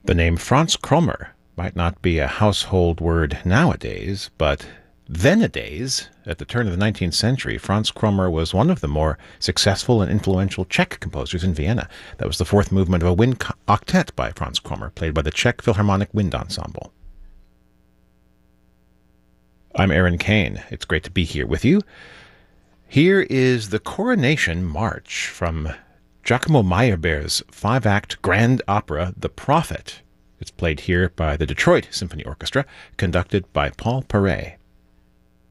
The name Franz Krommer might not be a household word nowadays, but then-a-days, at the turn of the 19th century, Franz Krommer was one of the more successful and influential Czech composers in Vienna. That was the fourth movement of a wind octet by Franz Krommer, played by the Czech Philharmonic Wind Ensemble. I'm Aaron Kane. It's great to be here with you. Here is the Coronation March from Giacomo Meyerbeer's five-act grand opera, The Prophet. It's played here by the Detroit Symphony Orchestra, conducted by Paul Paray.